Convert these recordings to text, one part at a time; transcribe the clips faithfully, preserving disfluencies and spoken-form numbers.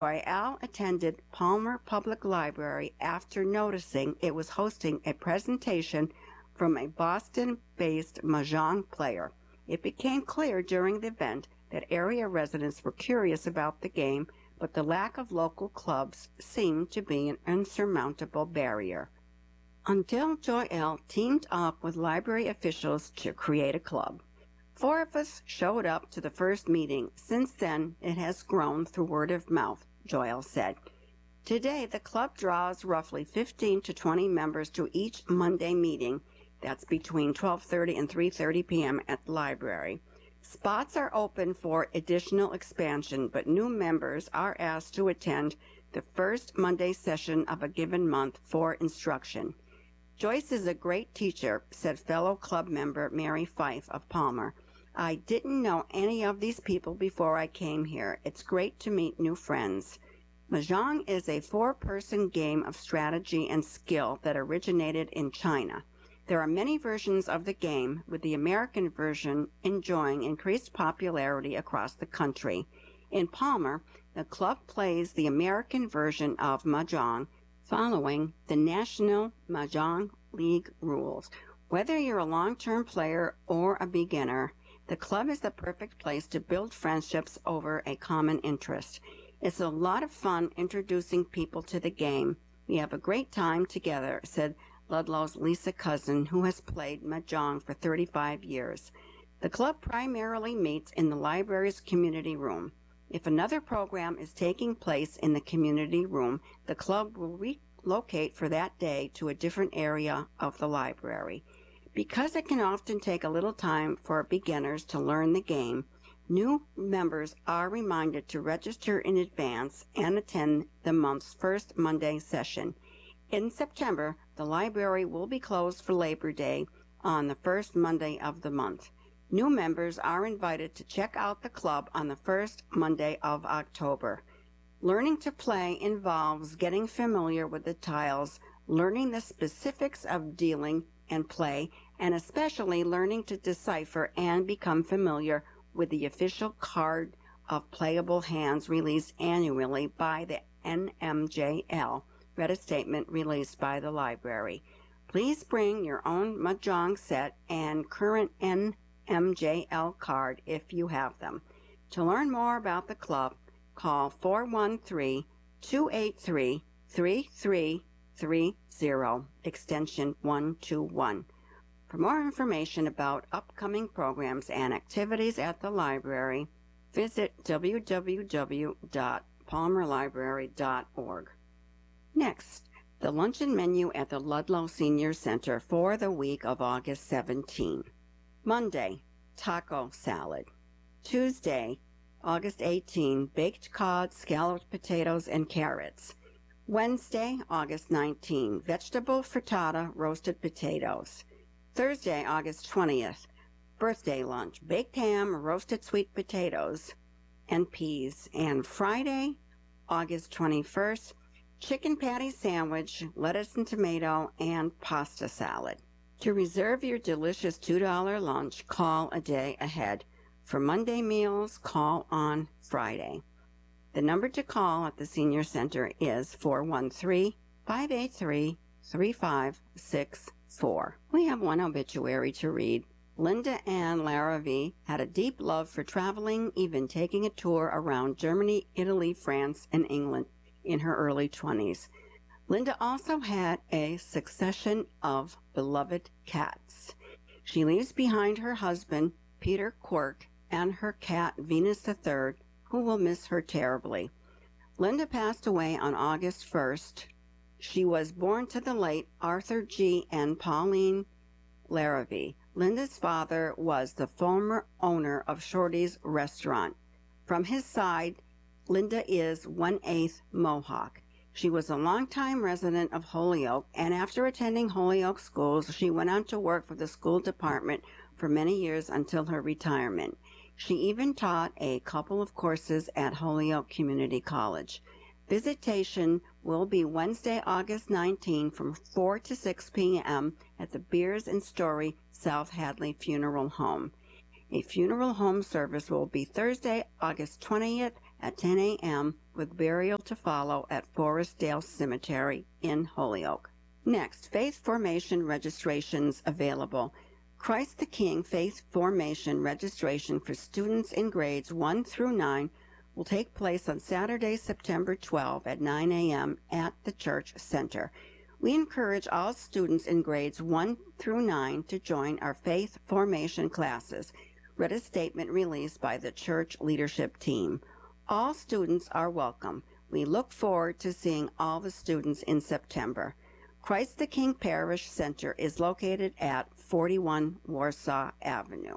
Joyelle attended Palmer Public Library after noticing it was hosting a presentation from a Boston-based mahjong player. It became clear during the event that area residents were curious about the game, but the lack of local clubs seemed to be an insurmountable barrier. Until Joyelle teamed up with library officials to create a club. Four of us showed up to the first meeting. Since then, it has grown through word of mouth, Joyelle said. Today, the club draws roughly fifteen to twenty members to each Monday meeting. That's between twelve thirty and three thirty p.m. at the library. Spots are open for additional expansion, but new members are asked to attend the first Monday session of a given month for instruction. Joyce is a great teacher, said fellow club member Mary Fife of Palmer. I didn't know any of these people before I came here. It's great to meet new friends. Mahjong is a four-person game of strategy and skill that originated in China. There are many versions of the game, with the American version enjoying increased popularity across the country. In Palmer, the club plays the American version of Mahjong, following the National Mahjong League rules. Whether you're a long-term player or a beginner, the club is the perfect place to build friendships over a common interest. It's a lot of fun introducing people to the game. We have a great time together, said Ludlow's Lisa Cousin, who has played Mahjong for thirty-five years. The club primarily meets in the library's community room. If another program is taking place in the community room, the club will relocate for that day to a different area of the library. Because it can often take a little time for beginners to learn the game, new members are reminded to register in advance and attend the month's first Monday session. In September, the library will be closed for Labor Day on the first Monday of the month. New members are invited to check out the club on the first Monday of October. Learning to play involves getting familiar with the tiles, learning the specifics of dealing and play, and especially learning to decipher and become familiar with the official card of playable hands released annually by the N M J L, read a statement released by the library. Please bring your own Mahjong set and current N M J L card if you have them. To learn more about the club, call four one three, two eight three, three three three zero, extension one two one. For more information about upcoming programs and activities at the library, visit w w w dot palmer library dot org. Next, the luncheon menu at the Ludlow Senior Center for the week of August seventeenth. Monday, taco salad. Tuesday, August eighteenth, baked cod, scalloped potatoes, and carrots. Wednesday, August nineteenth, vegetable frittata, roasted potatoes. Thursday, August twentieth, birthday lunch, baked ham, roasted sweet potatoes, and peas. And Friday, August twenty-first, chicken patty sandwich, lettuce and tomato, and pasta salad. To reserve your delicious two dollar lunch, call a day ahead. For Monday meals, call on Friday. The number to call at the Senior Center is four one three, five eight three, three five six four. We have one obituary to read. Linda Ann Larrivee had a deep love for traveling, even taking a tour around Germany, Italy, France, and England in her early twenties. Linda also had a succession of beloved cats. She leaves behind her husband, Peter Quirk, and her cat, Venus the Third, who will miss her terribly. Linda passed away on August first. She was born to the late Arthur G. and Pauline Larrivee. Linda's father was the former owner of Shorty's Restaurant. From his side, Linda is one-eighth Mohawk. She was a longtime resident of Holyoke, and after attending Holyoke schools, she went on to work for the school department for many years until her retirement. She even taught a couple of courses at Holyoke Community College. Visitation will be Wednesday, August nineteenth from four to six p.m. at the Beers and Story South Hadley Funeral Home. A funeral home service will be Thursday, August twentieth at ten a.m. with burial to follow at Forestdale Cemetery in Holyoke. Next, Faith Formation registrations available. Christ the King Faith Formation registration for students in grades one through nine will take place on Saturday, September twelfth at nine a.m. at the Church Center. We encourage all students in grades one through nine to join our Faith Formation classes, read a statement released by the church leadership team. All students are welcome. We look forward to seeing all the students in September. Christ the King Parish Center is located at forty-one Warsaw Avenue.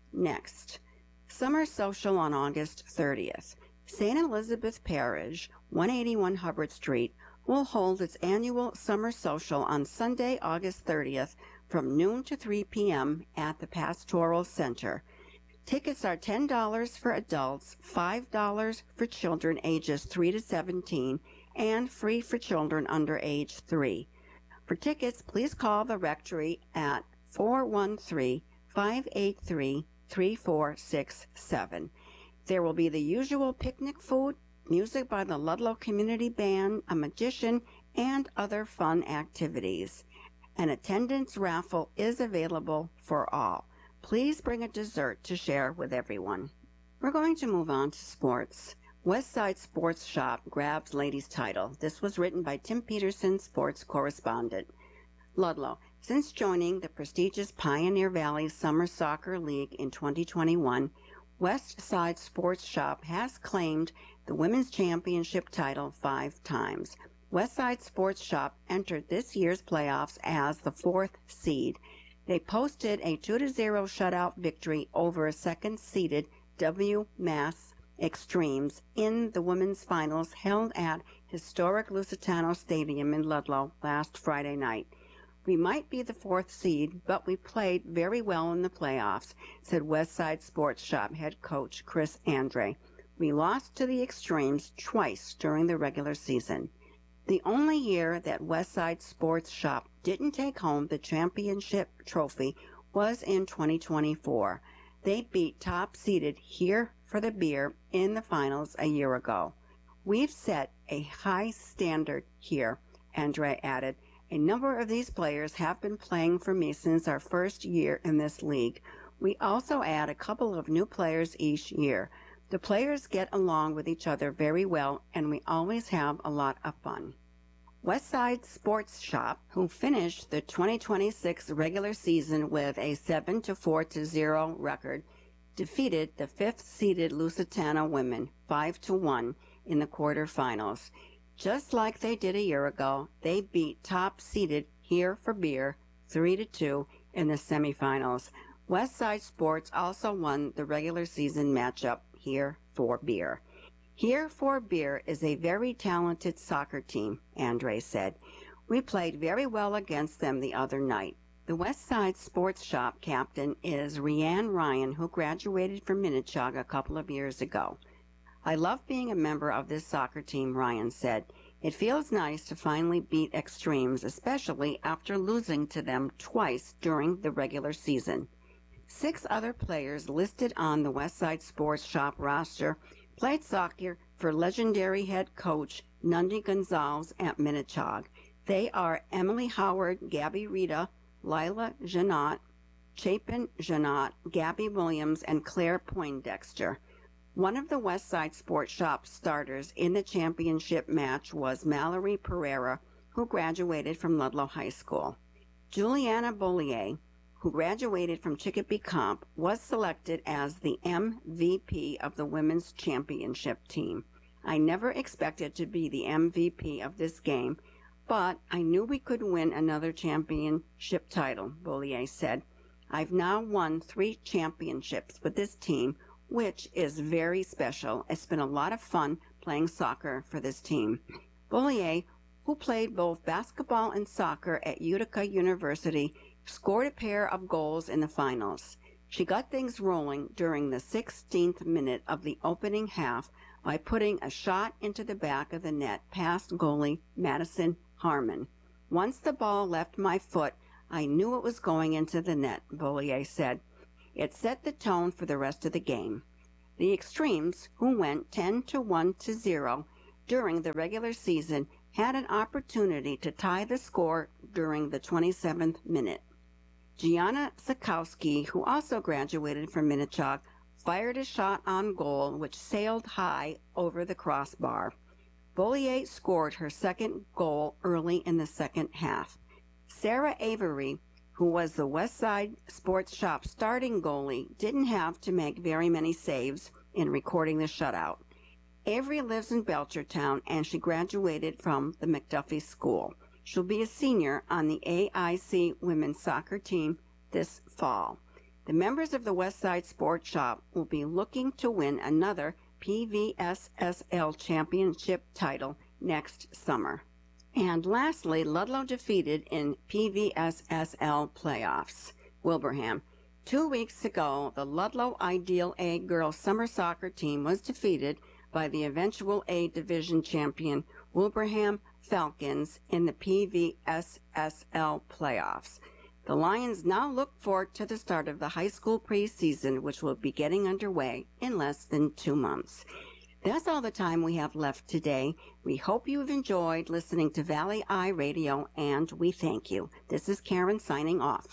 Next, Summer Social on August thirtieth. Saint Elizabeth Parish, one eighty-one Hubbard Street, will hold its annual Summer Social on Sunday, August thirtieth from noon to three p.m. at the Pastoral Center. Tickets are ten dollars for adults, five dollars for children ages three to seventeen, and free for children under age three. For tickets, please call the Rectory at four one three, five eight three, three four six seven. There will be the usual picnic food, music by the Ludlow Community Band, a magician, and other fun activities. An attendance raffle is available for all. Please bring a dessert to share with everyone. We're going to move on to sports. Westside Sports Shop grabs ladies' title. This was written by Tim Peterson, sports correspondent. Ludlow. Since joining the prestigious Pioneer Valley Summer Soccer League in twenty twenty-one, Westside Sports Shop has claimed the women's championship title five times. Westside Sports Shop entered this year's playoffs as the fourth seed. They posted a two to zero shutout victory over a second-seeded W. Mass Extremes in the women's finals held at historic Lusitano Stadium in Ludlow last Friday night. We might be the fourth seed, but we played very well in the playoffs, said Westside Sports Shop head coach Chris Andre. We lost to the Extremes twice during the regular season. The only year that Westside Sports Shop didn't take home the championship trophy was in twenty twenty-four. They beat top-seeded Here for the Beer in the finals a year ago. We've set a high standard here, Andre added. A number of these players have been playing for me since our first year in this league. We also add a couple of new players each year. The players get along with each other very well, and we always have a lot of fun. Westside Sports Shop, who finished the twenty twenty-six regular season with a seven to four to zero record, defeated the fifth-seeded Lusitano women five to one in the quarterfinals. Just like they did a year ago, they beat top-seeded Here for Beer three to two in the semifinals. Westside Sports also won the regular season matchup Here for Beer. Here for Beer is a very talented soccer team, Andre said. We played very well against them the other night. The Westside Sports Shop captain is Rianne Ryan, who graduated from Minnechaug a couple of years ago. I love being a member of this soccer team, Ryan said. It feels nice to finally beat Extremes, especially after losing to them twice during the regular season. Six other players listed on the Westside Sports Shop roster played soccer for legendary head coach Nundy Gonzalez at Minnechaug. They are Emily Howard, Gabby Rita, Lila Janot, Chapin Janot, Gabby Williams, and Claire Poindexter. One of the Westside Sports Shop starters in the championship match was Mallory Pereira, who graduated from Ludlow High School. Juliana Bollier, who graduated from Chicopee Comp, was selected as the M V P of the women's championship team. I never expected to be the M V P of this game, but I knew we could win another championship title, Bollier said. I've now won three championships with this team, which is very special. It's been a lot of fun playing soccer for this team. Bollier, who played both basketball and soccer at Utica University, scored a pair of goals in the finals. She got things rolling during the sixteenth minute of the opening half by putting a shot into the back of the net past goalie Madison Harmon. Once the ball left my foot, I knew it was going into the net, Bollier said. It set the tone for the rest of the game. The Extremes, who went ten to one to zero during the regular season, had an opportunity to tie the score during the twenty-seventh minute. Gianna Sikowski, who also graduated from Minnechaug, fired a shot on goal which sailed high over the crossbar. Bollier scored her second goal early in the second half. Sarah Avery, who was the Westside Sports Shop starting goalie, didn't have to make very many saves in recording the shutout. Avery lives in Belchertown, and she graduated from the McDuffie School. She'll be a senior on the A I C women's soccer team this fall. The members of the Westside Sports Shop will be looking to win another P V S S L championship title next summer. And lastly, Ludlow defeated in P V S S L playoffs Wilbraham. Two weeks ago, the Ludlow Ideal A girls summer soccer team was defeated by the eventual A division champion Wilbraham Falcons in the P V S S L playoffs. The Lions now look forward to the start of the high school preseason, which will be getting underway in less than two months. That's all the time we have left today. We hope you've enjoyed listening to Valley Eye Radio, and we thank you. This is Karen signing off.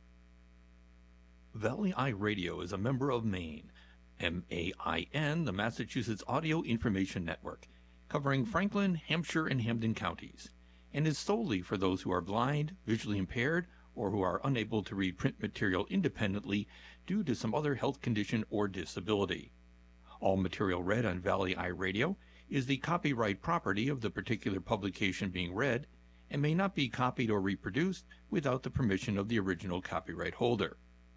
Valley Eye Radio is a member of MAIN, M A I N, the Massachusetts Audio Information Network, covering Franklin, Hampshire, and Hampden counties, and is solely for those who are blind, visually impaired, or who are unable to read print material independently due to some other health condition or disability. All material read on Valley Eye Radio is the copyright property of the particular publication being read and may not be copied or reproduced without the permission of the original copyright holder.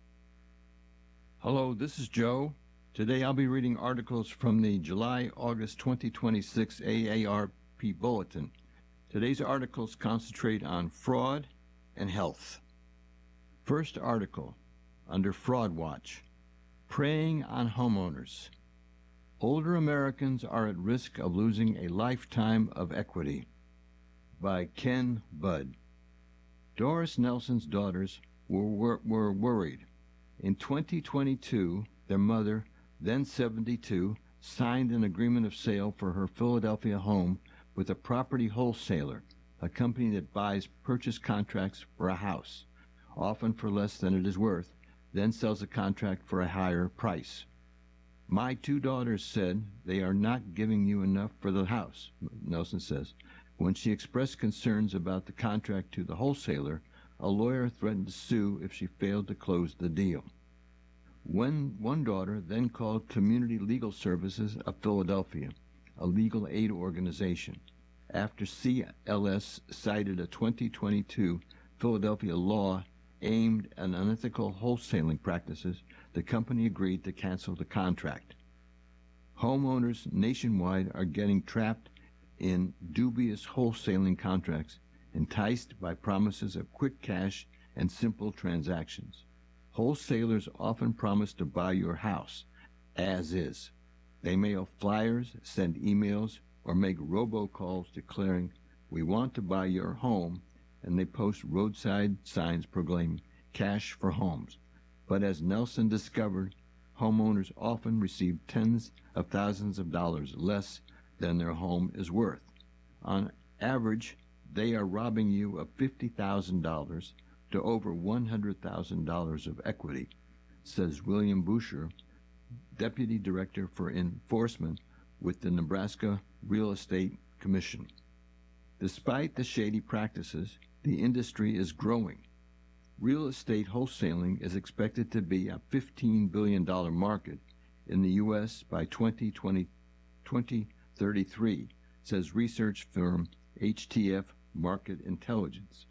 Hello, this is Joe. Today I'll be reading articles from the July-August twenty twenty-six A A R P Bulletin. Today's articles concentrate on fraud and health. First article, under Fraud Watch, Preying on Homeowners. Older Americans are at risk of losing a lifetime of equity, by Ken Budd. Doris Nelson's daughters were, were, were worried. In twenty twenty-two, their mother, then seventy-two, signed an agreement of sale for her Philadelphia home with a property wholesaler, a company that buys purchase contracts for a house, often for less than it is worth, then sells a contract for a higher price. My two daughters said they are not giving you enough for the house, Nelson says. When she expressed concerns about the contract to the wholesaler, a lawyer threatened to sue if she failed to close the deal. When one daughter then called Community Legal Services of Philadelphia, a legal aid organization, after C L S cited a twenty twenty-two Philadelphia law aimed at unethical wholesaling practices, the company agreed to cancel the contract. Homeowners nationwide are getting trapped in dubious wholesaling contracts, enticed by promises of quick cash and simple transactions. Wholesalers often promise to buy your house, as is. They mail flyers, send emails, or make robocalls declaring, "We want to buy your home," and they post roadside signs proclaiming cash for homes. But as Nelson discovered, homeowners often receive tens of thousands of dollars less than their home is worth. On average, they are robbing you of fifty thousand dollars to over one hundred thousand dollars of equity, says William Boucher, Deputy Director for Enforcement with the Nebraska Real Estate Commission. Despite the shady practices, the industry is growing. Real estate wholesaling is expected to be a fifteen billion dollars market in the U S by twenty twenty, twenty thirty-three, says research firm H T F Market Intelligence.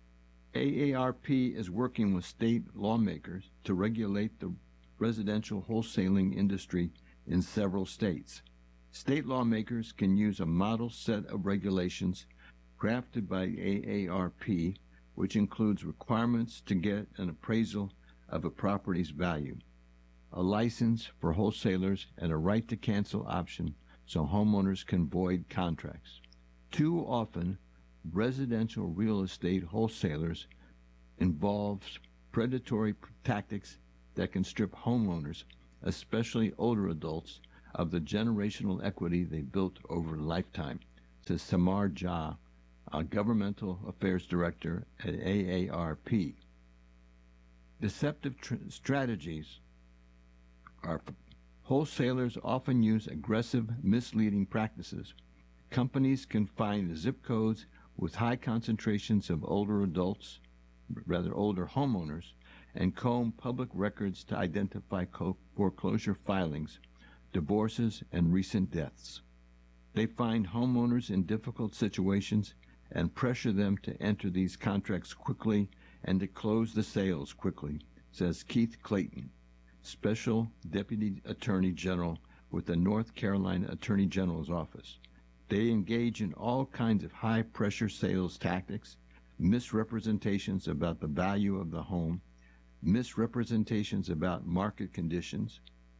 A A R P is working with state lawmakers to regulate the residential wholesaling industry in several states. State lawmakers can use a model set of regulations crafted by A A R P, which includes requirements to get an appraisal of a property's value, a license for wholesalers, and a right to cancel option so homeowners can void contracts. Too often, residential real estate wholesalers involves predatory tactics that can strip homeowners especially older adults, of the generational equity they built over a lifetime, says Samar Jha, a governmental affairs director at A A R P. Deceptive tr- strategies are wholesalers often use aggressive, misleading practices. Companies can find zip codes with high concentrations of older adults, rather older homeowners, and comb public records to identify co- foreclosure filings, divorces, and recent deaths. They find homeowners in difficult situations and pressure them to enter these contracts quickly and to close the sales quickly, says Keith Clayton, Special Deputy Attorney General with the North Carolina Attorney General's Office. They engage in all kinds of high-pressure sales tactics, misrepresentations about the value of the home, misrepresentations about market conditions,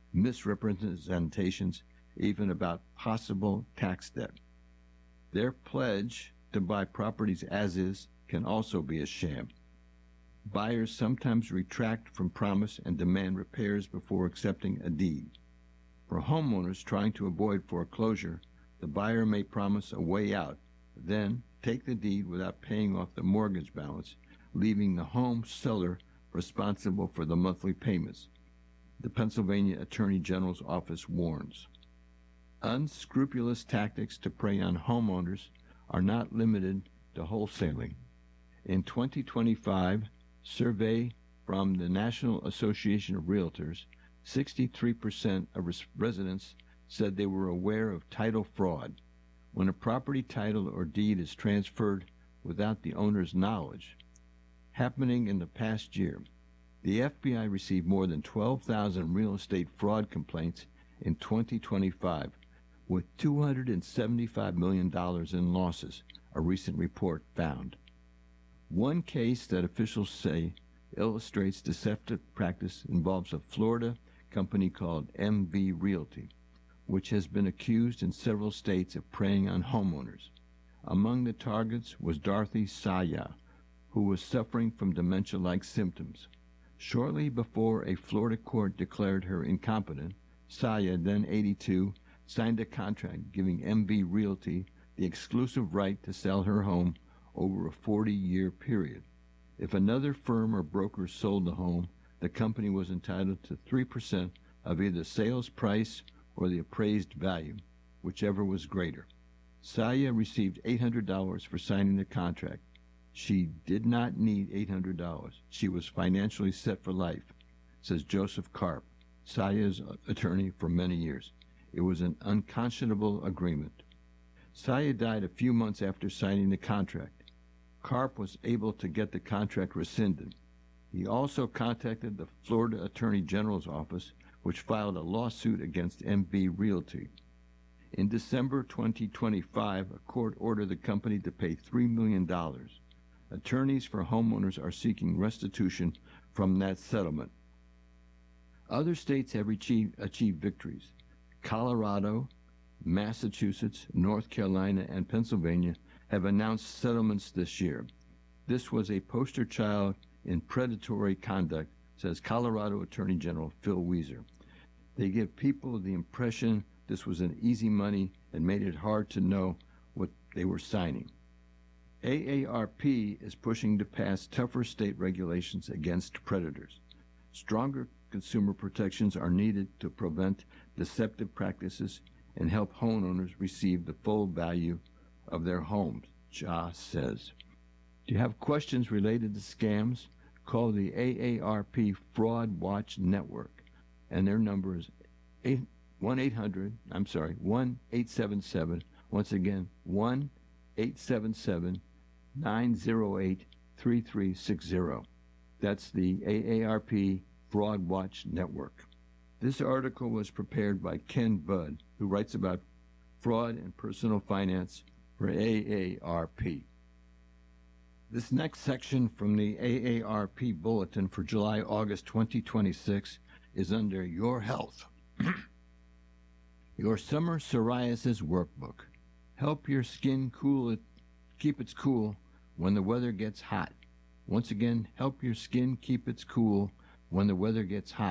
misrepresentations even about possible tax debt. Their pledge to buy properties as is can also be a sham. Buyers sometimes retract from promise and demand repairs before accepting a deed. For homeowners trying to avoid foreclosure, the buyer may promise a way out, then take the deed without paying off the mortgage balance, leaving the home seller responsible for the monthly payments, the Pennsylvania Attorney General's office warns. Unscrupulous tactics to prey on homeowners are not limited to wholesaling. In twenty twenty-five, survey from the National Association of Realtors, sixty-three percent of res- residents said they were aware of title fraud. When a property title or deed is transferred without the owner's knowledge. Happening in the past year, the F B I received more than twelve thousand real estate fraud complaints in twenty twenty-five, with two hundred seventy-five million dollars in losses, a recent report found. One case that officials say illustrates deceptive practice involves a Florida company called M V Realty, which has been accused in several states of preying on homeowners. Among the targets was Dorothy Saya, who was suffering from dementia-like symptoms. Shortly before a Florida court declared her incompetent, Saya, then eighty-two, signed a contract giving M V Realty the exclusive right to sell her home over a forty-year period. If another firm or broker sold the home, the company was entitled to three percent of either sales price or the appraised value, whichever was greater. Saya received eight hundred dollars for signing the contract. She did not need eight hundred dollars. She was financially set for life, says Joseph Karp, Saya's attorney for many years. It was an unconscionable agreement. Saya died a few months after signing the contract. Karp was able to get the contract rescinded. He also contacted the Florida Attorney General's office, which filed a lawsuit against M V Realty. In December twenty twenty-five, a court ordered the company to pay three million dollars. Attorneys for homeowners are seeking restitution from that settlement. Other states have achieved, achieved victories. Colorado, Massachusetts, North Carolina, and Pennsylvania have announced settlements this year. This was a poster child in predatory conduct, says Colorado Attorney General Phil Weiser. They give people the impression this was an easy money and made it hard to know what they were signing. A A R P is pushing to pass tougher state regulations against predators. Stronger consumer protections are needed to prevent deceptive practices and help homeowners receive the full value of their homes, Jha says. Do you have questions related to scams? Call the A A R P Fraud Watch Network, and their number is one eight hundred, I'm sorry, one eight seven seven, once again, one eight seven seven, nine zero eight, three three six zero. That's the A A R P Fraud Watch Network. This article was prepared by Ken Budd, who writes about fraud and personal finance for A A R P. This next section from the A A R P Bulletin for July-August twenty twenty-six is under Your Health. Your Summer Psoriasis Workbook. Help your skin cool it, keep its cool when the weather gets hot. Once again, help your skin keep its cool when the weather gets hot.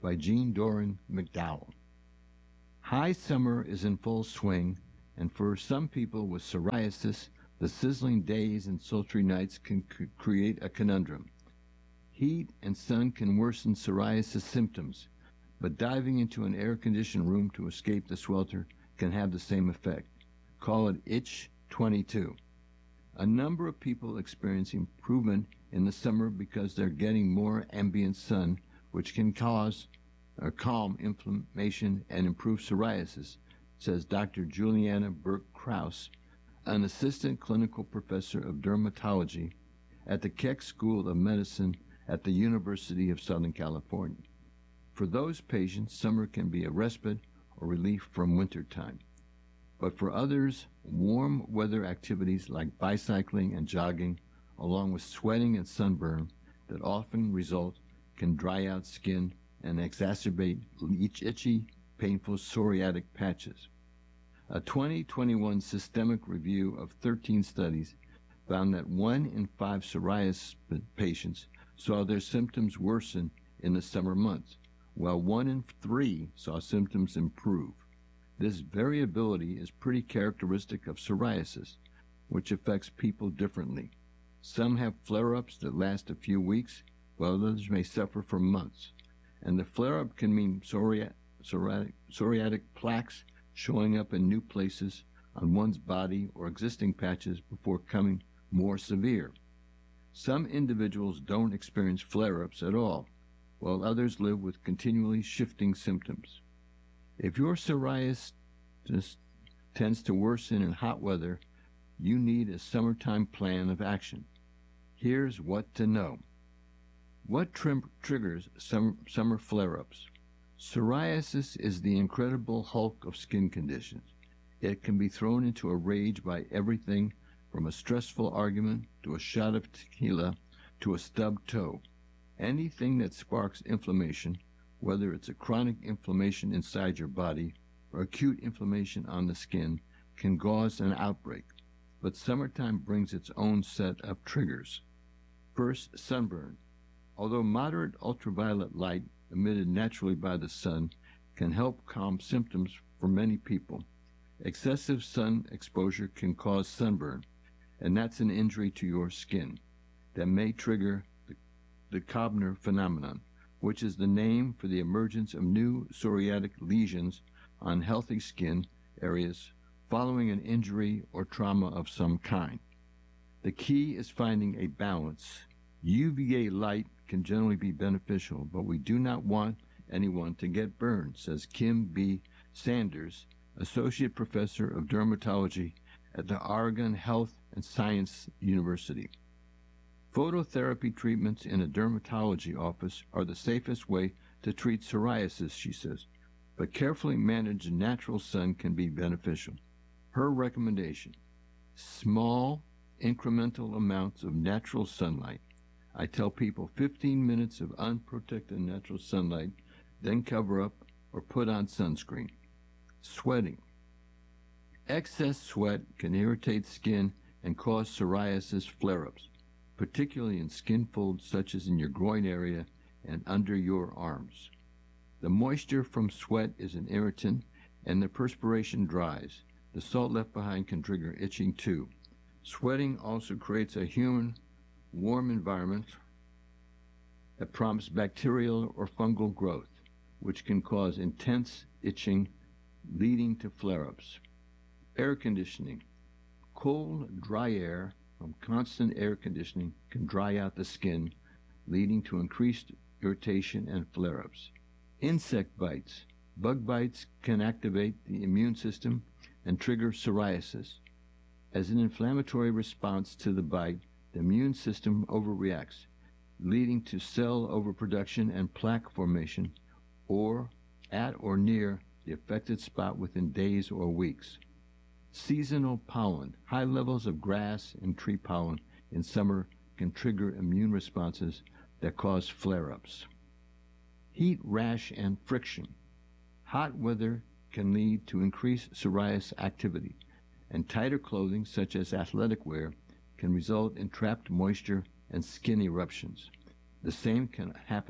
by Jean Doran McDowell. High summer is in full swing, and for some people with psoriasis, the sizzling days and sultry nights can c- create a conundrum. Heat and sun can worsen psoriasis symptoms, but diving into an air-conditioned room to escape the swelter can have the same effect. Call it Itch twenty-two. A number of people experience improvement in the summer because they're getting more ambient sun, which can cause or calm inflammation and improve psoriasis, says Doctor Juliana Burke-Kraus, an assistant clinical professor of dermatology at the Keck School of Medicine at the University of Southern California. For those patients, summer can be a respite or relief from winter time. But for others, warm weather activities like bicycling and jogging, along with sweating and sunburn that often result, can dry out skin and exacerbate each itchy, painful psoriatic patches. A twenty twenty-one systemic review of thirteen studies found that one in five psoriasis patients saw their symptoms worsen in the summer months, while one in three saw symptoms improve. This variability is pretty characteristic of psoriasis, which affects people differently. Some have flare-ups that last a few weeks, while others may suffer for months. And the flare-up can mean psoriatic, psoriatic, psoriatic plaques showing up in new places on one's body or existing patches before becoming more severe. Some individuals don't experience flare-ups at all, while others live with continually shifting symptoms. If your psoriasis tends to worsen in hot weather, you need a summertime plan of action. Here's what to know. What trim- triggers summer, summer flare-ups? Psoriasis is the incredible hulk of skin conditions. It can be thrown into a rage by everything from a stressful argument to a shot of tequila to a stubbed toe. Anything that sparks inflammation, whether it's a chronic inflammation inside your body or acute inflammation on the skin, can cause an outbreak. But summertime brings its own set of triggers. First, sunburn. Although moderate ultraviolet light emitted naturally by the sun can help calm symptoms for many people, excessive sun exposure can cause sunburn, and that's an injury to your skin that may trigger the, the Koebner phenomenon, which is the name for the emergence of new psoriatic lesions on healthy skin areas following an injury or trauma of some kind. The key is finding a balance. U V A light can generally be beneficial, but we do not want anyone to get burned, says Kim B. Sanders, Associate Professor of Dermatology at the Oregon Health and Science University. Phototherapy treatments in a dermatology office are the safest way to treat psoriasis, she says, but carefully managed natural sun can be beneficial. Her recommendation: small, incremental amounts of natural sunlight. I tell people fifteen minutes of unprotected natural sunlight, then cover up or put on sunscreen. Sweating. Excess sweat can irritate skin and cause psoriasis flare-ups, particularly in skin folds such as in your groin area and under your arms. The moisture from sweat is an irritant, and the perspiration dries. The salt left behind can trigger itching too. Sweating also creates a humid, warm environment that prompts bacterial or fungal growth, which can cause intense itching, leading to flare-ups. Air conditioning. Cold, dry air from constant air conditioning can dry out the skin, leading to increased irritation and flare-ups. Insect bites. Bug bites can activate the immune system and trigger psoriasis. As an inflammatory response to the bite, the immune system overreacts, leading to cell overproduction and plaque formation, or at or near the affected spot within days or weeks. Seasonal pollen. High levels of grass and tree pollen in summer can trigger immune responses that cause flare-ups. Heat rash and friction. Hot weather can lead to increased psoriasis activity, and tighter clothing such as athletic wear can result in trapped moisture and skin eruptions. The same can happen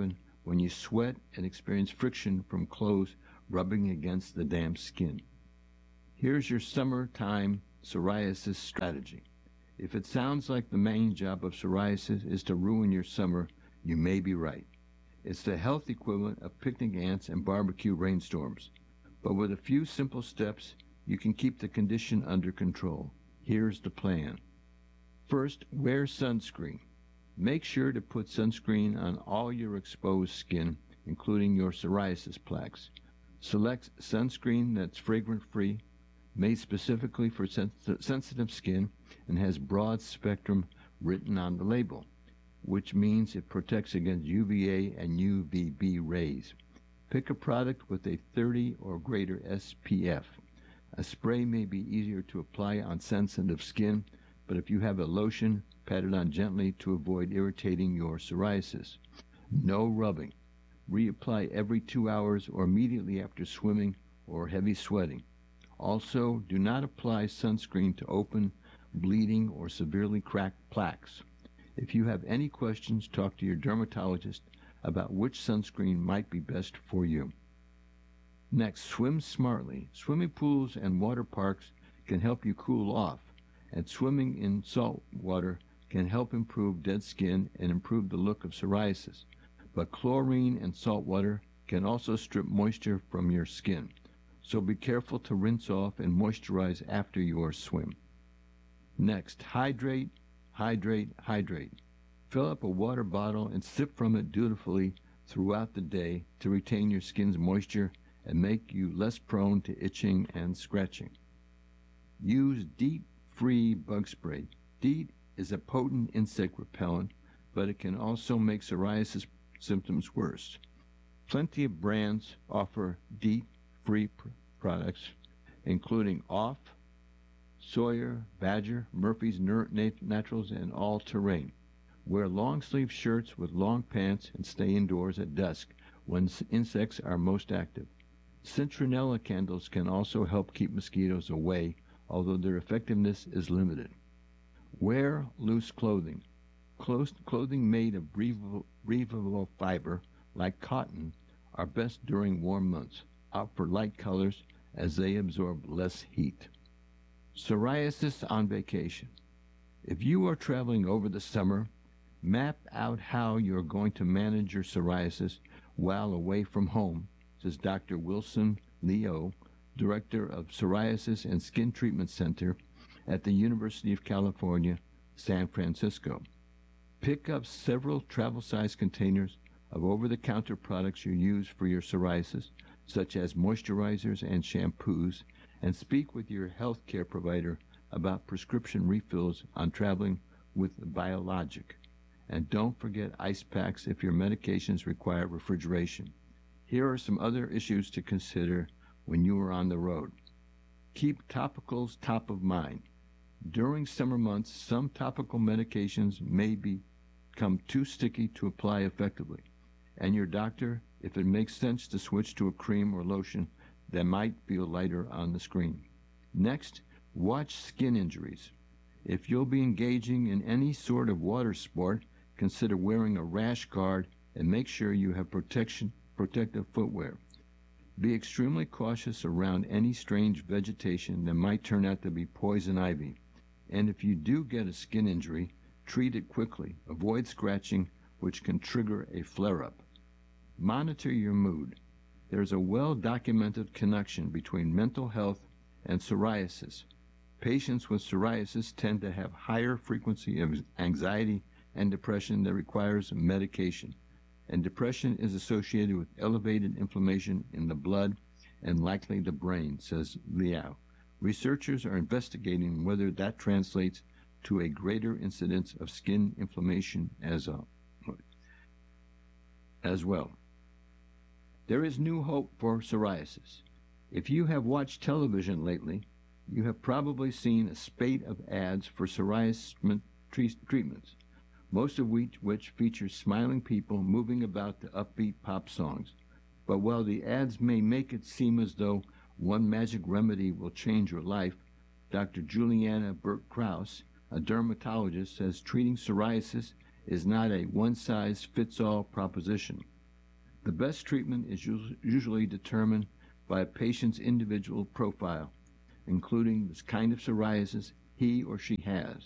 when you sweat and experience friction from clothes rubbing against the damp skin. Here's your summertime psoriasis strategy. If it sounds like the main job of psoriasis is to ruin your summer, you may be right. It's the health equivalent of picnic ants and barbecue rainstorms. But with a few simple steps, you can keep the condition under control. Here's the plan. First, wear sunscreen. Make sure to put sunscreen on all your exposed skin, including your psoriasis plaques. Select sunscreen that's fragrance-free, made specifically for sens- sensitive skin, and has broad spectrum written on the label, which means it protects against U V A and U V B rays. Pick a product with a thirty or greater S P F. A spray may be easier to apply on sensitive skin, but if you have a lotion, pat it on gently to avoid irritating your psoriasis. No rubbing. Reapply every two hours or immediately after swimming or heavy sweating. Also, do not apply sunscreen to open, bleeding, or severely cracked plaques. If you have any questions, talk to your dermatologist about which sunscreen might be best for you. Next, swim smartly. Swimming pools and water parks can help you cool off, and swimming in salt water can help improve dead skin and improve the look of psoriasis. But chlorine and salt water can also strip moisture from your skin, so be careful to rinse off and moisturize after your swim. Next, hydrate, hydrate, hydrate. Fill up a water bottle and sip from it dutifully throughout the day to retain your skin's moisture and make you less prone to itching and scratching. Use DEET-free bug spray. DEET is a potent insect repellent, but it can also make psoriasis symptoms worse. Plenty of brands offer DEET-free pr- products, including Off, Sawyer, Badger, Murphy's Naturals, and All Terrain. Wear long-sleeve shirts with long pants and stay indoors at dusk when insects are most active. Citronella candles can also help keep mosquitoes away, although their effectiveness is limited. Wear loose clothing. Close clothing made of breathable, breathable fiber, like cotton, are best during warm months. Opt for light colors as they absorb less heat. Psoriasis on vacation. If you are traveling over the summer, map out how you're going to manage your psoriasis while away from home, says Doctor Wilson Leo, Director of Psoriasis and Skin Treatment Center at the University of California, San Francisco. Pick up several travel-sized containers of over-the-counter products you use for your psoriasis, such as moisturizers and shampoos, and speak with your health care provider about prescription refills on traveling with Biologic. And don't forget ice packs if your medications require refrigeration. Here are some other issues to consider when you are on the road. Keep topicals top of mind. During summer months, some topical medications may become too sticky to apply effectively, and your doctor, if it makes sense to switch to a cream or lotion that might feel lighter on the screen. Next, watch skin injuries. If you'll be engaging in any sort of water sport, consider wearing a rash guard and make sure you have protection, protective footwear. Be extremely cautious around any strange vegetation that might turn out to be poison ivy. And if you do get a skin injury, treat it quickly. Avoid scratching, which can trigger a flare-up. Monitor your mood. There's a well-documented connection between mental health and psoriasis. Patients with psoriasis tend to have higher frequency of anxiety and depression that requires medication. And depression is associated with elevated inflammation in the blood and likely the brain, says Liao. Researchers are investigating whether that translates to a greater incidence of skin inflammation as, a, as well. There is new hope for psoriasis. If you have watched television lately, you have probably seen a spate of ads for psoriasis treatments, most of which, which feature smiling people moving about to upbeat pop songs. But while the ads may make it seem as though one magic remedy will change your life, Doctor Juliana Burke-Krause, a dermatologist, says treating psoriasis is not a one-size-fits-all proposition. The best treatment is usually determined by a patient's individual profile, including the kind of psoriasis he or she has,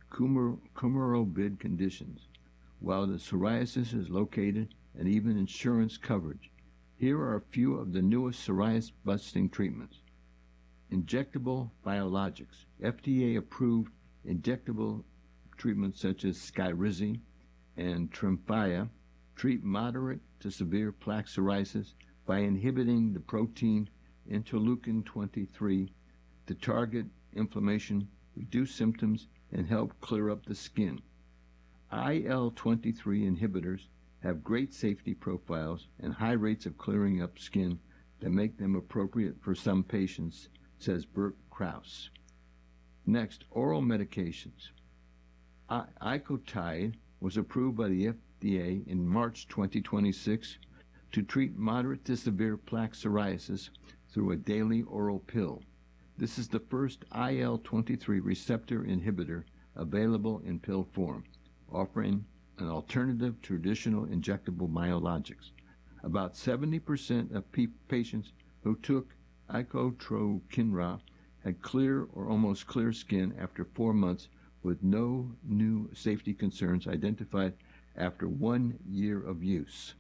comorbid conditions, while the psoriasis is located, and even insurance coverage. Here are a few of the newest psoriasis-busting treatments. Injectable biologics. F D A-approved injectable treatments such as Skyrizi and Tremfya treat moderate to severe plaque psoriasis by inhibiting the protein interleukin twenty-three to target inflammation, reduce symptoms, and help clear up the skin. I L twenty-three inhibitors have great safety profiles and high rates of clearing up skin that make them appropriate for some patients, says Bert Kraus. Next, oral medications. I- Icotide was approved by the F D A in March twenty twenty-six to treat moderate to severe plaque psoriasis through a daily oral pill. This is the first I L twenty-three receptor inhibitor available in pill form, offering an alternative to traditional injectable biologics. About seventy percent of pe- patients who took icotrokinra had clear or almost clear skin after four months with no new safety concerns identified after one year of use.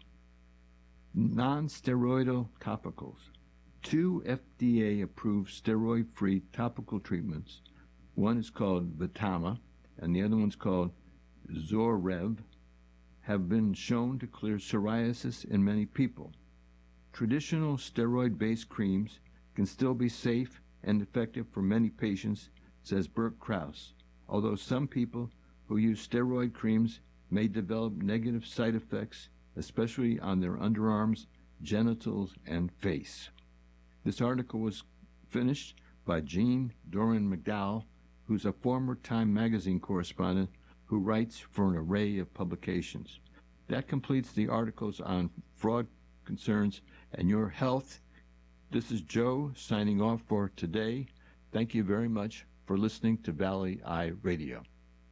Non-steroidal topicals. Two F D A-approved steroid-free topical treatments, one is called Vitama and the other one's called Zorev, have been shown to clear psoriasis in many people. Traditional steroid-based creams can still be safe and effective for many patients, says Bert Kraus, although some people who use steroid creams may develop negative side effects, especially on their underarms, genitals, and face. This article was finished by Jean Doran McDowell, who's a former Time magazine correspondent who writes for an array of publications. That completes the articles on fraud concerns and your health. This is Joe signing off for today. Thank you very much for listening to Valley Eye Radio.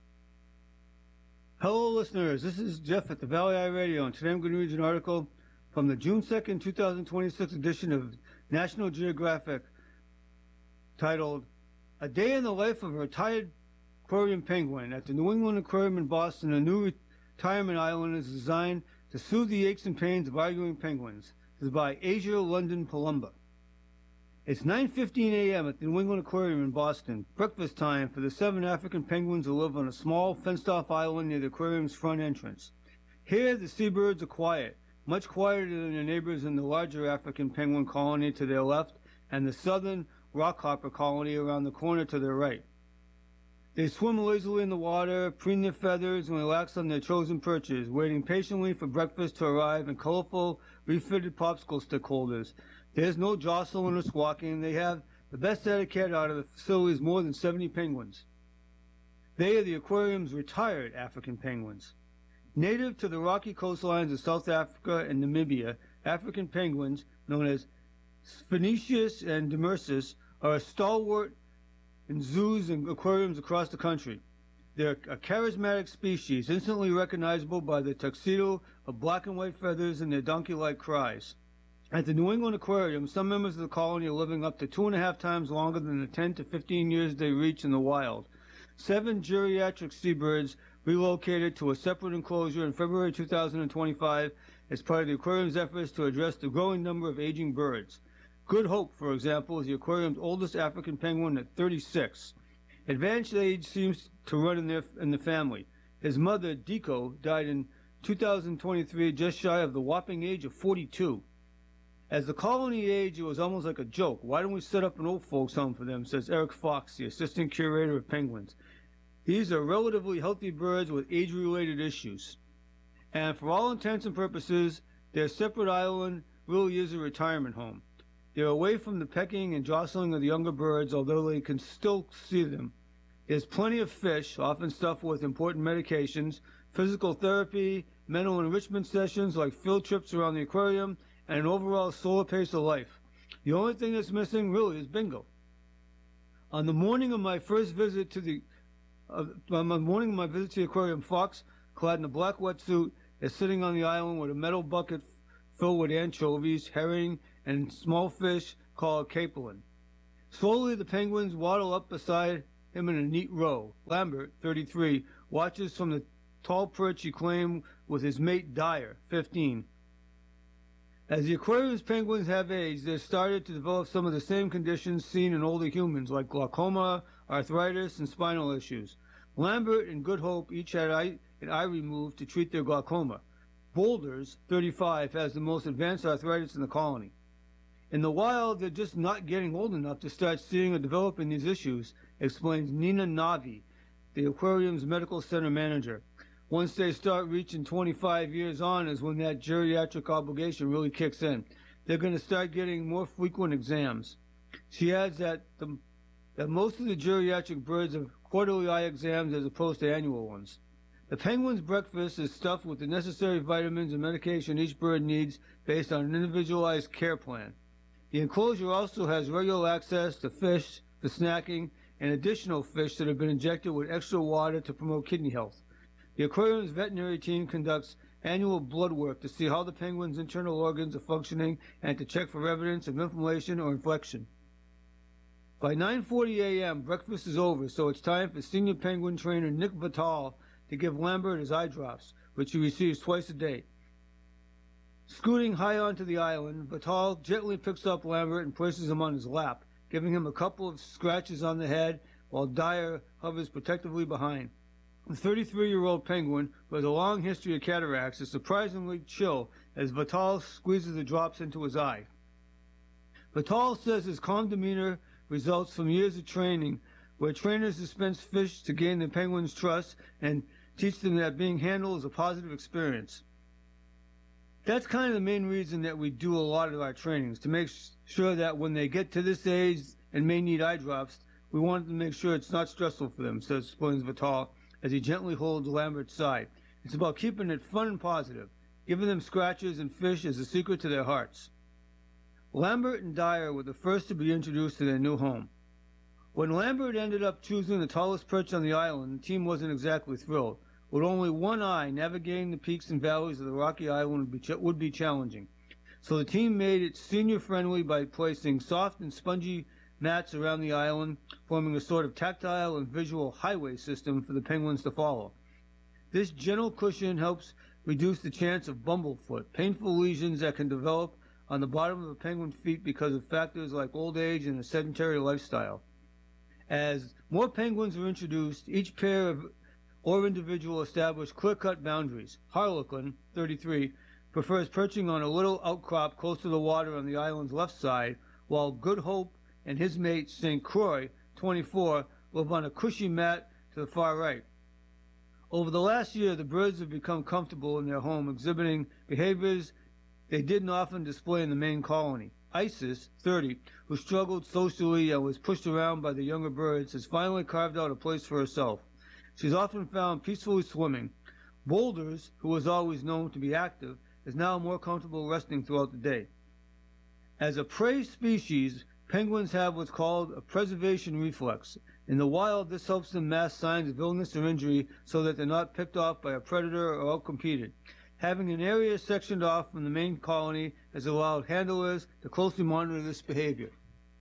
Hello, listeners. This is Jeff at the Valley Eye Radio, and today I'm going to read you an article from the June second, twenty twenty-six edition of National Geographic titled, A Day in the Life of a Retired Aquarium Penguin. At the New England Aquarium in Boston, a new retirement island is designed to soothe the aches and pains of arguing penguins. This is by Asia London Palumba. It's nine fifteen a.m. at the New England Aquarium in Boston, breakfast time for the seven African penguins who live on a small, fenced-off island near the aquarium's front entrance. Here, the seabirds are quiet, much quieter than their neighbors in the larger African penguin colony to their left and the southern rockhopper colony around the corner to their right. They swim lazily in the water, preen their feathers, and relax on their chosen perches, waiting patiently for breakfast to arrive in colorful, refitted popsicle stick holders. There's no jostling or squawking. They have the best etiquette out of the facility's more than seventy penguins. They are the aquarium's retired African penguins. Native to the rocky coastlines of South Africa and Namibia, African penguins, known as Sphenicius and Demersus, are a stalwart in zoos and aquariums across the country. They're a charismatic species, instantly recognizable by the tuxedo of black and white feathers and their donkey-like cries. At the New England Aquarium, some members of the colony are living up to two and a half times longer than the ten to fifteen years they reach in the wild. Seven geriatric seabirds relocated to a separate enclosure in February two thousand twenty-five as part of the aquarium's efforts to address the growing number of aging birds. Good Hope, for example, is the aquarium's oldest African penguin at thirty-six. Advanced age seems to run in, their, in the family. His mother, Deco, died in two thousand twenty-three, just shy of the whopping age of forty-two. As the colony aged, it was almost like a joke. Why don't we set up an old folks home for them, says Eric Fox, the assistant curator of penguins. These are relatively healthy birds with age-related issues. And for all intents and purposes, their separate island really is a retirement home. They're away from the pecking and jostling of the younger birds, although they can still see them. There's plenty of fish, often stuffed with important medications, physical therapy, mental enrichment sessions like field trips around the aquarium, and an overall slower pace of life. The only thing that's missing, really, is bingo. On the morning of my first visit to the uh, on the morning of my visit to the aquarium, Fox, clad in a black wetsuit, is sitting on the island with a metal bucket filled with anchovies, herring, and small fish called capelin. Slowly, the penguins waddle up beside him in a neat row. Lambert, thirty-three, watches from the tall perch he claimed with his mate Dyer, fifteen. As the aquarium's penguins have aged, they've started to develop some of the same conditions seen in older humans, like glaucoma, arthritis, and spinal issues. Lambert and Good Hope each had eye, an eye removed to treat their glaucoma. Boulders, thirty-five, has the most advanced arthritis in the colony. In the wild, they're just not getting old enough to start seeing or developing these issues, explains Nina Navi, the aquarium's medical center manager. Once they start reaching twenty-five years on is when that geriatric obligation really kicks in. They're going to start getting more frequent exams. She adds that, the, that most of the geriatric birds have quarterly eye exams as opposed to annual ones. The penguin's breakfast is stuffed with the necessary vitamins and medication each bird needs based on an individualized care plan. The enclosure also has regular access to fish for snacking and additional fish that have been injected with extra water to promote kidney health. The aquarium's veterinary team conducts annual blood work to see how the penguin's internal organs are functioning and to check for evidence of inflammation or infection. By nine forty a.m., breakfast is over, so it's time for senior penguin trainer Nick Vital to give Lambert his eye drops, which he receives twice a day. Scooting high onto the island, Vital gently picks up Lambert and places him on his lap, giving him a couple of scratches on the head while Dyer hovers protectively behind. The thirty-three-year-old penguin, who has a long history of cataracts, is surprisingly chill as Vital squeezes the drops into his eye. Vital says his calm demeanor results from years of training, where trainers dispense fish to gain the penguins' trust and teach them that being handled is a positive experience. That's kind of the main reason that we do a lot of our trainings, to make sure that when they get to this age and may need eye drops, we want to make sure it's not stressful for them, says explains Vital, as he gently holds Lambert's side. It's about keeping it fun and positive. Giving them scratches and fish is the secret to their hearts. Lambert and Dyer were the first to be introduced to their new home. When Lambert ended up choosing the tallest perch on the island, the team wasn't exactly thrilled. With only one eye, navigating the peaks and valleys of the rocky island would be, ch- would be challenging. So the team made it senior-friendly by placing soft and spongy mats around the island, forming a sort of tactile and visual highway system for the penguins to follow. This gentle cushion helps reduce the chance of bumblefoot, painful lesions that can develop on the bottom of a penguin's feet because of factors like old age and a sedentary lifestyle. As more penguins are introduced, each pair of or individual establish clear-cut boundaries. Harlequin, thirty-three, prefers perching on a little outcrop close to the water on the island's left side, while Good Hope and his mate, Saint Croix, twenty-four, live on a cushy mat to the far right. Over the last year, the birds have become comfortable in their home, exhibiting behaviors they didn't often display in the main colony. Isis, thirty, who struggled socially and was pushed around by the younger birds, has finally carved out a place for herself. She's often found peacefully swimming. Boulders, who was always known to be active, is now more comfortable resting throughout the day. As a prey species, penguins have what's called a preservation reflex. In the wild, this helps them mask signs of illness or injury so that they're not picked off by a predator or outcompeted. Having an area sectioned off from the main colony has allowed handlers to closely monitor this behavior.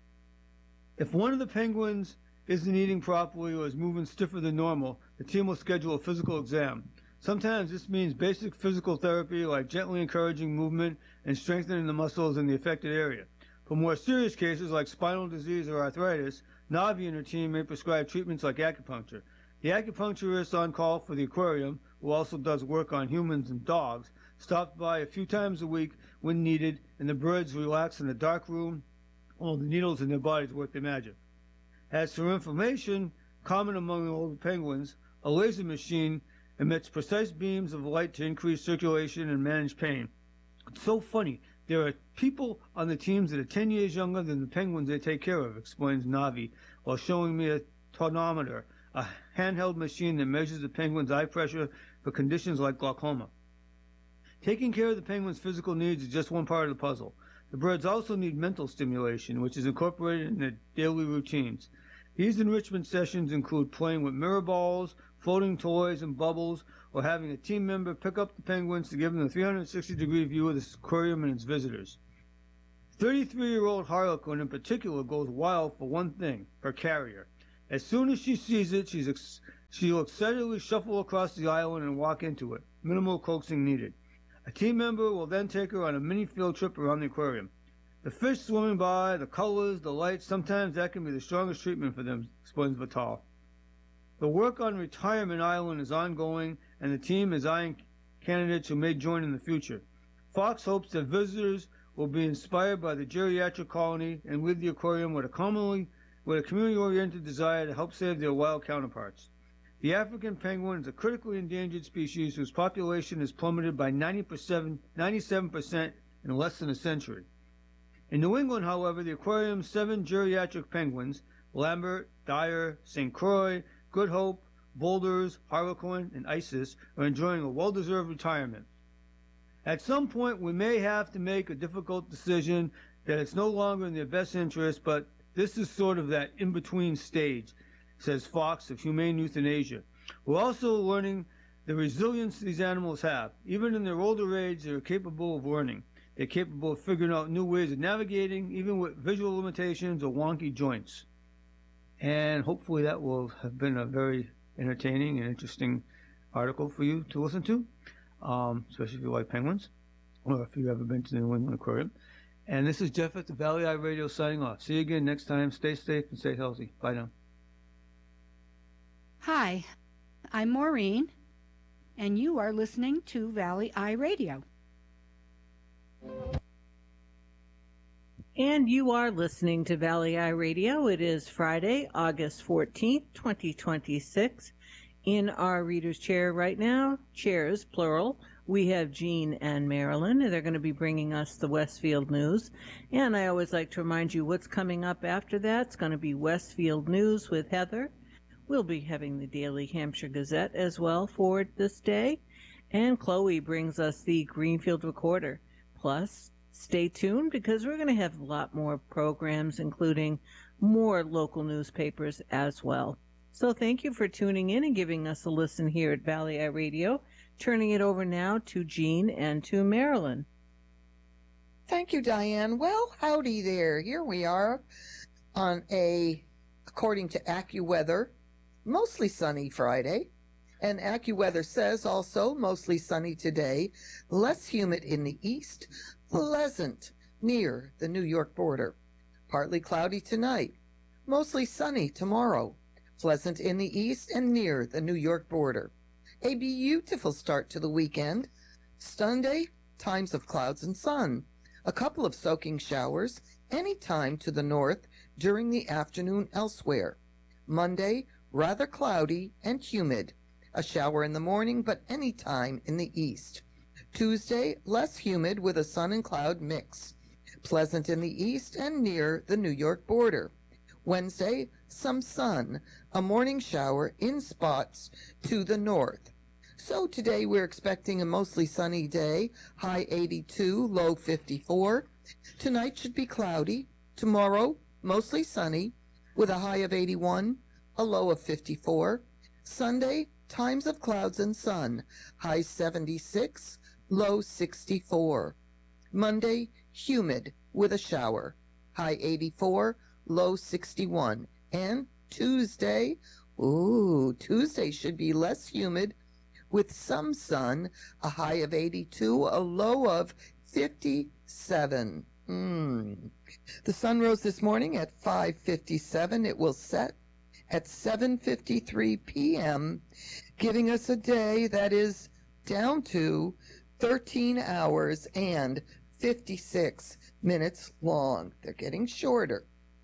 If one of the penguins isn't eating properly or is moving stiffer than normal, the team will schedule a physical exam. Sometimes this means basic physical therapy like gently encouraging movement and strengthening the muscles in the affected area. For more serious cases like spinal disease or arthritis, Navi and her team may prescribe treatments like acupuncture. The acupuncturist on call for the aquarium, who also does work on humans and dogs, stops by a few times a week when needed, and the birds relax in a dark room while the needles in their bodies work their magic. As for inflammation, common among the older penguins, a laser machine emits precise beams of light to increase circulation and manage pain. It's so funny. There are people on the teams that are ten years younger than the penguins they take care of, explains Navi, while showing me a tonometer, a handheld machine that measures the penguin's eye pressure for conditions like glaucoma. Taking care of the penguin's physical needs is just one part of the puzzle. The birds also need mental stimulation, which is incorporated in their daily routines. These enrichment sessions include playing with mirror balls, floating toys and bubbles, or having a team member pick up the penguins to give them a three hundred sixty degree view of the aquarium and its visitors. thirty-three-year-old Harlequin in particular goes wild for one thing, her carrier. As soon as she sees it, she's ex- she'll excitedly shuffle across the island and walk into it. Minimal coaxing needed. A team member will then take her on a mini field trip around the aquarium. The fish swimming by, the colors, the lights, sometimes that can be the strongest treatment for them, explains Vital. The work on Retirement Island is ongoing, and the team is eyeing candidates who may join in the future. Fox hopes that visitors will be inspired by the geriatric colony and leave the aquarium with a commonly with a community-oriented desire to help save their wild counterparts. The African penguin is a critically endangered species whose population has plummeted by ninety-seven percent in less than a century. In New England, however, the aquarium's seven geriatric penguins, Lambert, Dyer, Saint Croix, Good Hope, Boulders, Harlequin, and Isis, are enjoying a well-deserved retirement. At some point, we may have to make a difficult decision that it's no longer in their best interest, but this is sort of that in-between stage, says Fox of Humane Euthanasia. We're also learning the resilience these animals have. Even in their older age, they are capable of learning. They're capable of figuring out new ways of navigating, even with visual limitations or wonky joints. And hopefully that will have been a very entertaining and interesting article for you to listen to, um, especially if you like penguins, or if you've ever been to the New England Aquarium. And this is Jeff at the Valley Eye Radio signing off. See you again next time. Stay safe and stay healthy. Bye now. Hi, I'm Maureen, and you are listening to Valley Eye Radio. And you are listening to Valley Eye Radio. It is Friday, August fourteenth, twenty twenty-six. In our reader's chair right now, chairs, plural, we have Jean and Marilyn. They're going to be bringing us the Westfield News. And I always like to remind you what's coming up after that. It's going to be Westfield News with Heather. We'll be having the Daily Hampshire Gazette as well for this day. And Chloe brings us the Greenfield Recorder. Plus, stay tuned because we're going to have a lot more programs, including more local newspapers as well. So thank you for tuning in and giving us a listen here at Valley Eye Radio. Turning it over now to Jean and to Marilyn. Thank you, Diane. Well, howdy there. Here we are on a, according to AccuWeather, mostly sunny Friday. And AccuWeather says also mostly sunny today, less humid in the east, pleasant near the New York border. Partly cloudy tonight, mostly sunny tomorrow, pleasant in the east and near the New York border. A beautiful start to the weekend. Sunday, times of clouds and sun. A couple of soaking showers any time to the north during the afternoon elsewhere. Monday, rather cloudy and humid. A shower in the morning, but any time in the east. Tuesday, less humid with a sun and cloud mix. Pleasant in the east and near the New York border. Wednesday, some sun, a morning shower in spots to the north. So today we're expecting a mostly sunny day, high eighty-two, low fifty-four. Tonight should be cloudy. Tomorrow, mostly sunny, with a high of eighty-one, a low of fifty-four. Sunday, times of clouds and sun, high seventy-six, low sixty-four. Monday, humid with a shower, high eighty-four, low sixty-one. And Tuesday, ooh, Tuesday should be less humid with some sun, a high of eighty-two, a low of fifty-seven. Mm. The sun rose this morning at five fifty-seven. It will set at seven fifty-three p.m., giving us a day that is down to thirteen hours and fifty-six minutes long. They're getting shorter.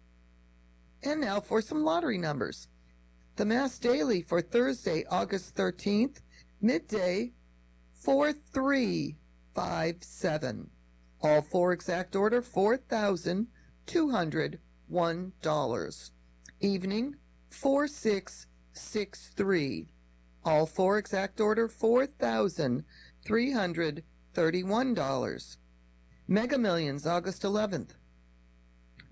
And now for some lottery numbers. The Mass Daily for Thursday, August thirteenth, midday, four three five seven. All four exact order, four thousand two hundred one dollars. Evening, four six six three. All four exact order, four thousand three hundred thirty-one dollars. Mega Millions, August eleventh.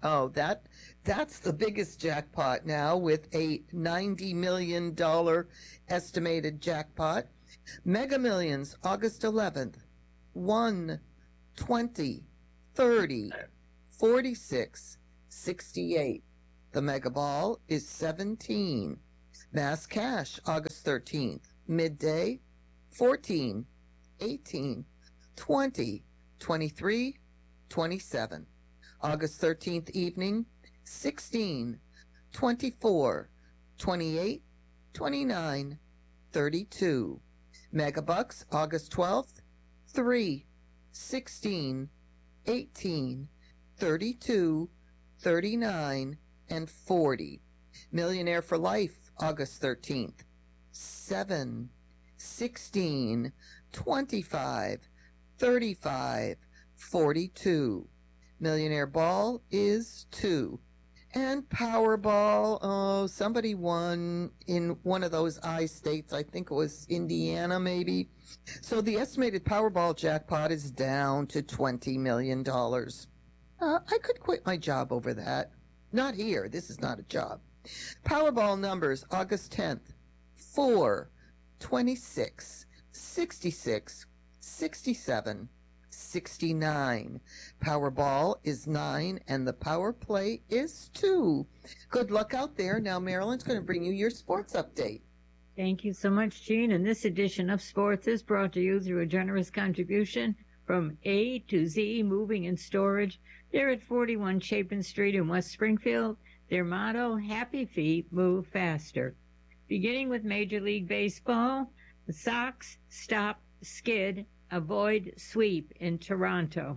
Oh, that that's the biggest jackpot now with a ninety million dollars estimated jackpot. Mega Millions, August eleventh, one, twenty, thirty, forty-six, sixty-eight. The Mega Ball is seventeen. Mass Cash, August thirteenth, midday, fourteen, eighteen, twenty, twenty-three, twenty-seven. August thirteenth evening, sixteen, twenty-four, twenty-eight, twenty-nine, thirty-two. Megabucks, August twelfth, three, sixteen, eighteen, thirty-two, thirty-nine, and forty. Millionaire for Life, August thirteenth, seven, sixteen, twenty-five, thirty-five, forty-two. Millionaire Ball is two. And Powerball, oh, somebody won in one of those I states. I think it was Indiana, maybe. So the estimated Powerball jackpot is down to twenty million dollars. Uh, I could quit my job over that. Not here. This is not a job. Powerball numbers, August tenth, four, twenty-six, sixty-six, sixty-seven, sixty-nine. Powerball is nine, and the Power Play is two. Good luck out there. Now Marilyn's going to bring you your sports update. Thank you so much, Jean. And this edition of Sports is brought to you through a generous contribution from A to Z Moving and Storage. They're at forty-one Chapin Street in West Springfield. Their motto, Happy Feet Move Faster. Beginning with Major League Baseball, the Sox stop skid, avoid sweep in Toronto.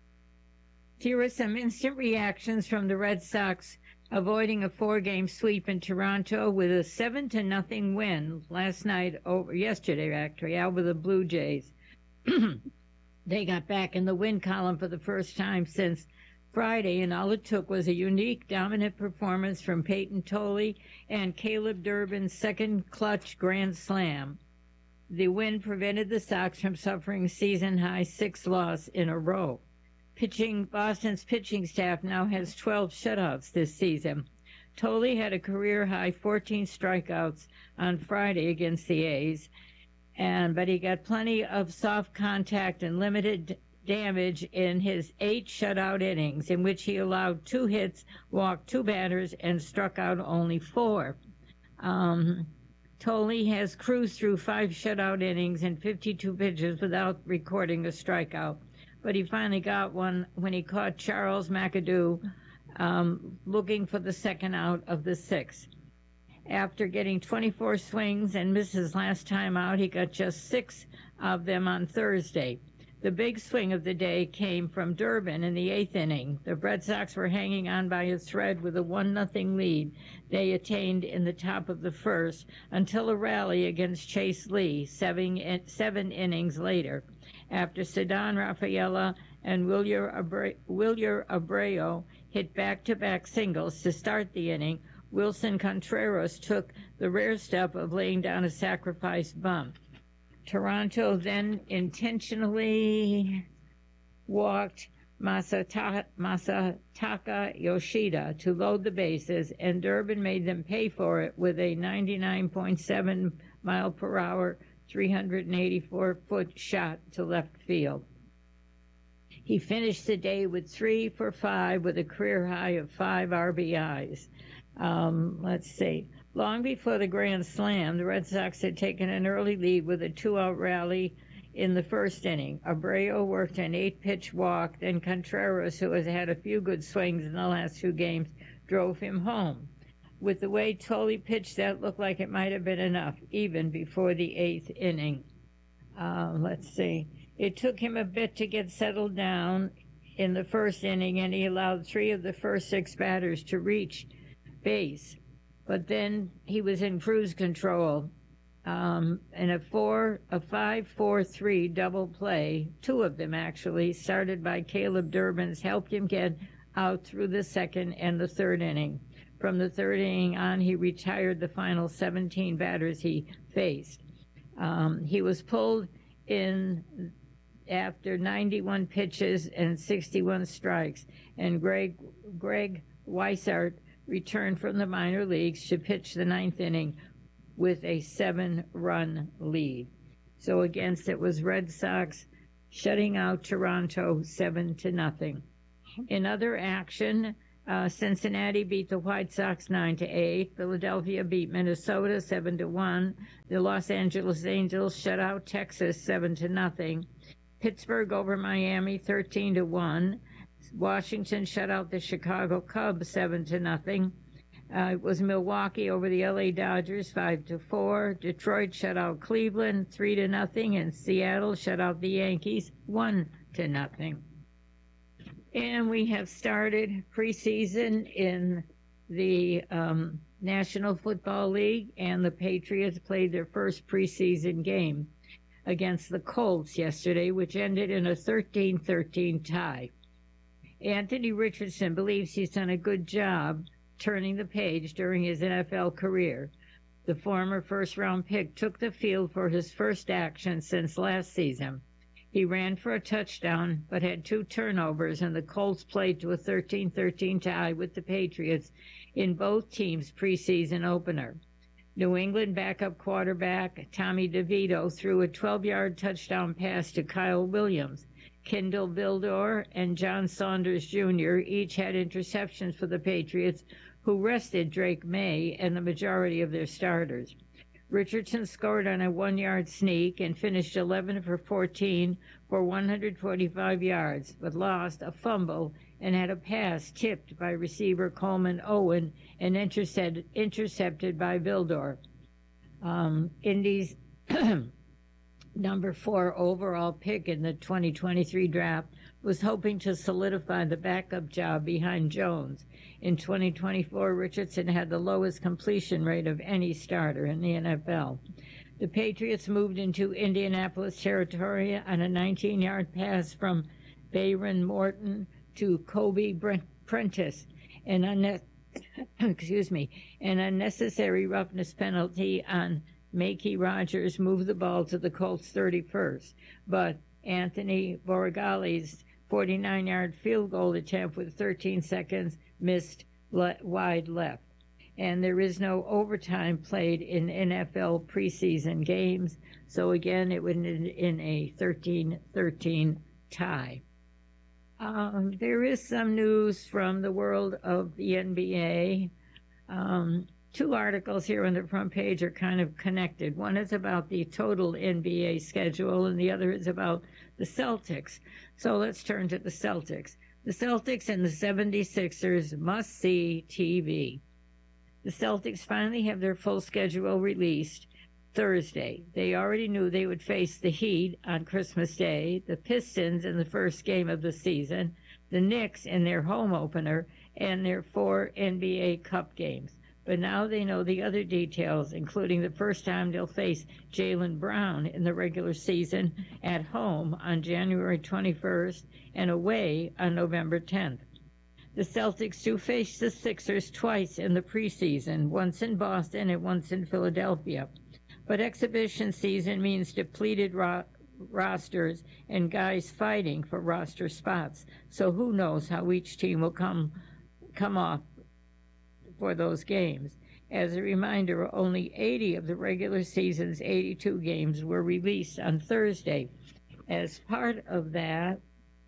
Here are some instant reactions from the Red Sox avoiding a four-game sweep in Toronto with a seven to nothing win last night, over yesterday actually, over the Blue Jays. They got back in the win column for the first time since Friday, and all it took was a unique, dominant performance from Peyton Tolley and Caleb Durbin's second clutch grand slam. The win prevented the Sox from suffering season-high six loss in a row. Pitching Boston's pitching staff now has twelve shutouts this season. Tolley had a career-high fourteen strikeouts on Friday against the A's, and but he got plenty of soft contact and limited damage in his eight shutout innings, in which he allowed two hits, walked two batters, and struck out only four. Um, Tolley has cruised through five shutout innings and fifty-two pitches without recording a strikeout, but he finally got one when he caught Charles McAdoo um, looking for the second out of the sixth. After getting twenty-four swings and misses last time out, he got just six of them on Thursday. The big swing of the day came from Durbin in the eighth inning. The Red Sox were hanging on by a thread with a one nothing lead they attained in the top of the first until a rally against Chase Lee seven, seven innings later. After Ceddanne Rafaela and Wilyer Abreu hit back-to-back singles to start the inning, Wilson Contreras took the rare step of laying down a sacrifice bunt. Toronto then intentionally walked Masataka, Masataka Yoshida to load the bases, and Durbin made them pay for it with a ninety-nine point seven mile per hour, three hundred eighty-four foot shot to left field. He finished the day with three for five with a career high of five R B Is. Um, let's see. Long before the Grand Slam, the Red Sox had taken an early lead with a two-out rally in the first inning. Abreu worked an eight-pitch walk, then Contreras, who has had a few good swings in the last two games, drove him home. With the way Tolley pitched, that looked like it might have been enough, even before the eighth inning. Uh, let's see. It took him a bit to get settled down in the first inning, and he allowed three of the first six batters to reach base. But then he was in cruise control. Um, and a four, a five, four, three double play, two of them actually, started by Caleb Durbin's, helped him get out through the second and the third inning. From the third inning on, he retired the final seventeen batters he faced. Um, he was pulled in after ninety-one pitches and sixty-one strikes, and Greg Greg Weissart returned from the minor leagues to pitch the ninth inning with a seven-run lead. So against it was Red Sox shutting out Toronto seven to nothing. In other action, uh, Cincinnati beat the White Sox nine to eight. Philadelphia beat Minnesota seven to one. The Los Angeles Angels shut out Texas seven to nothing. Pittsburgh over Miami thirteen to one. Washington shut out the Chicago Cubs seven to nothing. Uh, it was Milwaukee over the L A Dodgers five to four. Detroit shut out Cleveland three to nothing, and Seattle shut out the Yankees one to nothing. And we have started preseason in the um, National Football League, and the Patriots played their first preseason game against the Colts yesterday, which ended in a thirteen thirteen tie. Anthony Richardson believes he's done a good job turning the page during his N F L career. The former first-round pick took the field for his first action since last season. He ran for a touchdown but had two turnovers, and the Colts played to a thirteen thirteen tie with the Patriots in both teams' preseason opener. New England backup quarterback Tommy DeVito threw a twelve-yard touchdown pass to Kyle Williams. Kendall Vildor and John Saunders Junior each had interceptions for the Patriots, who rested Drake May and the majority of their starters. Richardson scored on a one-yard sneak and finished eleven for fourteen for one hundred forty-five yards, but lost a fumble and had a pass tipped by receiver Coleman Owen and intercepted, intercepted by Vildor. Um, Indy's number four overall pick in the twenty twenty-three draft was hoping to solidify the backup job behind Jones. In twenty twenty-four, Richardson had the lowest completion rate of any starter in the N F L. The Patriots moved into Indianapolis territory on a nineteen-yard pass from Bayron Morton to Kobe Prentice, an unne- excuse me, an unnecessary roughness penalty on Makey Rogers moved the ball to the Colts' thirty-first, but Anthony Borregali's forty-nine-yard field goal attempt with thirteen seconds missed le- wide left. And there is no overtime played in N F L preseason games, so again it would end in a thirteen thirteen tie. Um, there is some news from the world of the N B A. Um, Two articles here on the front page are kind of connected. One is about the total N B A schedule, and the other is about the Celtics. So let's turn to the Celtics. The Celtics and the seventy-sixers must-see T V. The Celtics finally have their full schedule released Thursday. They already knew they would face the Heat on Christmas Day, the Pistons in the first game of the season, the Knicks in their home opener, and their four N B A Cup games. But now they know the other details, including the first time they'll face Jaylen Brown in the regular season at home on January twenty-first and away on November tenth. The Celtics do face the Sixers twice in the preseason, once in Boston and once in Philadelphia. But exhibition season means depleted ro- rosters and guys fighting for roster spots. So who knows how each team will come come off for those games. As a reminder, only eighty of the regular season's eighty-two games were released on Thursday. As part of that,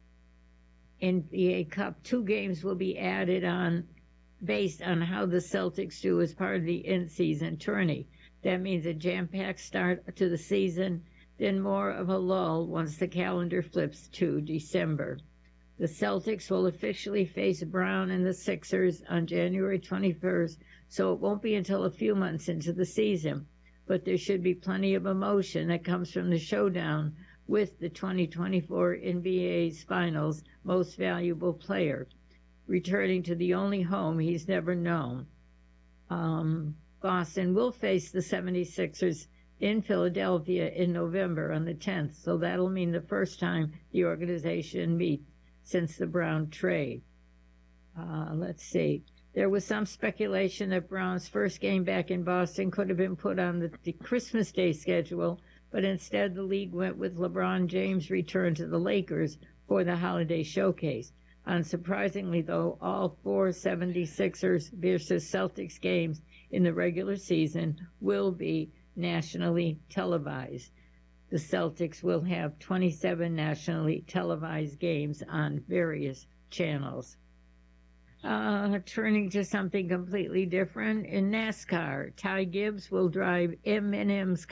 N B A Cup, two games will be added on based on how the Celtics do as part of the in-season tourney. That means a jam-packed start to the season, then more of a lull once the calendar flips to December. The Celtics will officially face Brown and the Sixers on January twenty-first, so it won't be until a few months into the season. But there should be plenty of emotion that comes from the showdown with the twenty twenty-four N B A's Finals Most Valuable Player, returning to the only home he's never known. Um, Boston will face the seventy-sixers in Philadelphia in November on the tenth, so that'll mean the first time the organization meets since the Brown trade. Uh, let's see. There was some speculation that Brown's first game back in Boston could have been put on the, the Christmas Day schedule, but instead the league went with LeBron James' return to the Lakers for the holiday showcase. Unsurprisingly, though, all four seventy-sixers versus Celtics games in the regular season will be nationally televised. The Celtics will have twenty-seven nationally televised games on various channels. Uh, turning to something completely different, in NASCAR, Ty Gibbs will drive M and M's